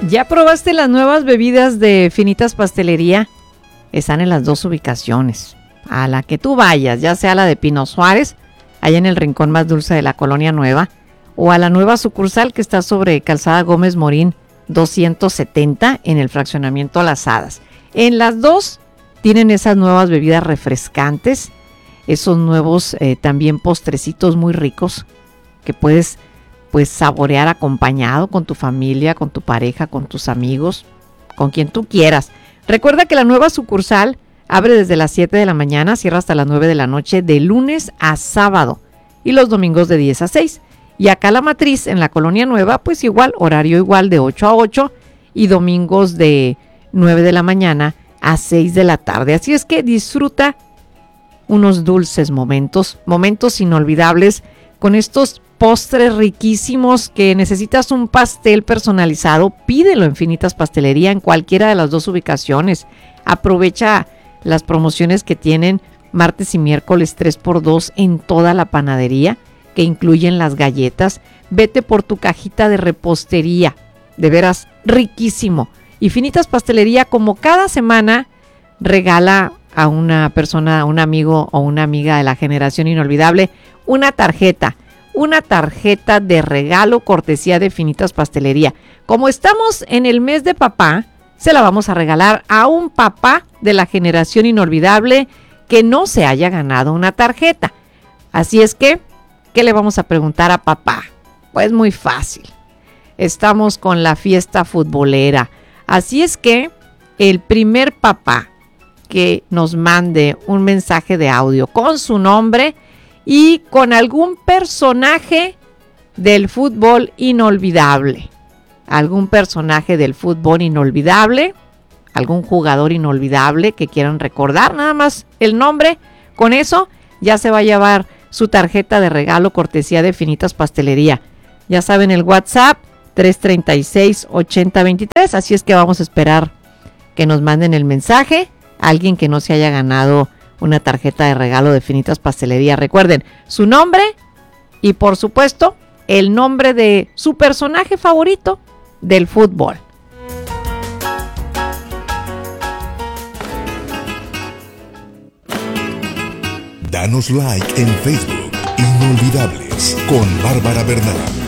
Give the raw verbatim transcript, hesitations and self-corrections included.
¿Ya probaste las nuevas bebidas de Finitas Pastelería? Están en las dos ubicaciones. A la que tú vayas, ya sea la de Pino Suárez, allá en el rincón más dulce de la Colonia Nueva, o a la nueva sucursal que está sobre Calzada Gómez Morín doscientos setenta en el fraccionamiento Las Hadas. En las dos tienen esas nuevas bebidas refrescantes, esos nuevos eh, también postrecitos muy ricos que puedes pues saborear acompañado con tu familia, con tu pareja, con tus amigos, con quien tú quieras. Recuerda que la nueva sucursal abre desde las siete de la mañana, cierra hasta las nueve de la noche, de lunes a sábado, y los domingos de diez a seis. Y acá la matriz en la Colonia Nueva, pues igual, horario igual de ocho a ocho, y domingos de nueve de la mañana a seis de la tarde. Así es que disfruta unos dulces momentos, momentos inolvidables con estos postres riquísimos. Que necesitas un pastel personalizado, pídelo en Finitas Pastelería en cualquiera de las dos ubicaciones. Aprovecha las promociones que tienen martes y miércoles tres por dos en toda la panadería, que incluyen las galletas. Vete por tu cajita de repostería, de veras riquísimo. Y Finitas Pastelería, como cada semana, regala a una persona, a un amigo o una amiga de la generación inolvidable, una tarjeta. Una tarjeta de regalo cortesía de Finitas Pastelería. Como estamos en el mes de papá, se la vamos a regalar a un papá de la generación inolvidable que no se haya ganado una tarjeta. Así es que, ¿qué le vamos a preguntar a papá? Pues muy fácil. Estamos con la fiesta futbolera. Así es que el primer papá que nos mande un mensaje de audio con su nombre y con algún personaje del fútbol inolvidable. Algún personaje del fútbol inolvidable, algún jugador inolvidable que quieran recordar, nada más el nombre. Con eso ya se va a llevar su tarjeta de regalo cortesía de Finitas Pastelería. Ya saben, el WhatsApp tres treinta y seis, ochenta veintitrés. Así es que vamos a esperar que nos manden el mensaje a alguien que no se haya ganado una tarjeta de regalo de Finitas Pastelería. Recuerden su nombre y, por supuesto, el nombre de su personaje favorito del fútbol. Danos like en Facebook. Inolvidables con Bárbara Bernal.